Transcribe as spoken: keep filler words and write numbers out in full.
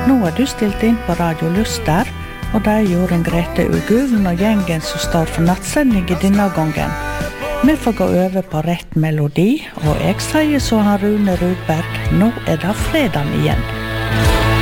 Nå er du stilt inn på Radio Luster, og det er Jorunn Grete Ugulen og gjengen som står for nattsending i denne gangen. Vi får gå over på rett melodi, og jeg sier så han Rune Rudberg, nå er det fredag igjen.